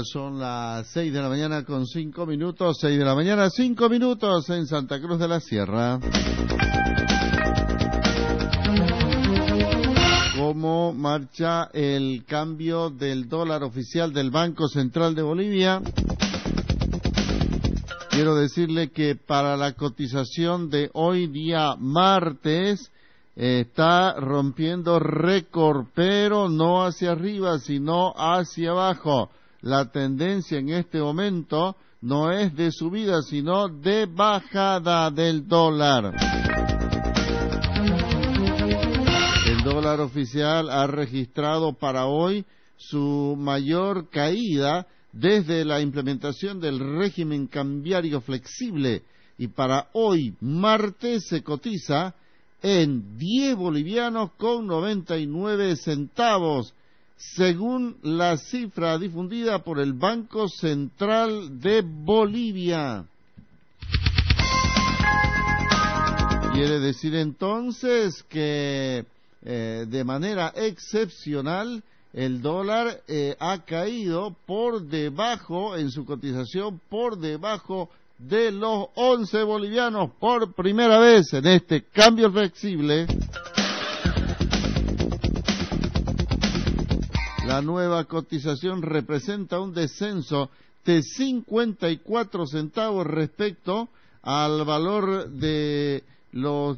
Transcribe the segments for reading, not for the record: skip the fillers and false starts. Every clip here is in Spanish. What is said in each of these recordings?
son las 6 de la mañana con 5 minutos, 6 de la mañana 5 minutos en Santa Cruz de la Sierra. ¿Cómo marcha el cambio del dólar oficial del Banco Central de Bolivia? Quiero decirle que para la cotización de hoy día martes está rompiendo récord, pero no hacia arriba, sino hacia abajo. La tendencia en este momento no es de subida, sino de bajada del dólar. El dólar oficial ha registrado para hoy su mayor caída desde la implementación del régimen cambiario flexible, y para hoy martes se cotiza en 10 bolivianos con 99 centavos, según la cifra difundida por el Banco Central de Bolivia. Quiere decir entonces que de manera excepcional el dólar ha caído por debajo, en su cotización, por debajo de los 11 bolivianos por primera vez en este cambio flexible. La nueva cotización representa un descenso de 54 centavos respecto al valor de los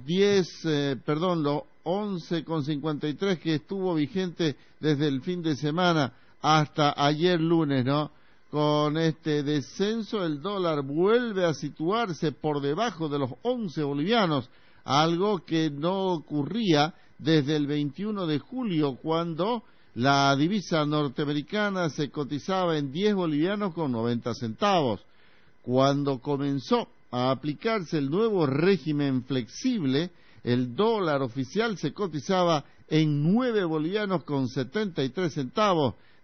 11,53 que estuvo vigente desde el fin de semana hasta ayer lunes, ¿no? Con este descenso, el dólar vuelve a situarse por debajo de los 11 bolivianos, algo que no ocurría desde el 21 de julio, cuando la divisa norteamericana se cotizaba en 10 bolivianos con 90 centavos. Cuando comenzó a aplicarse el nuevo régimen flexible, el dólar oficial se cotizaba en 9 bolivianos con 73 centavos,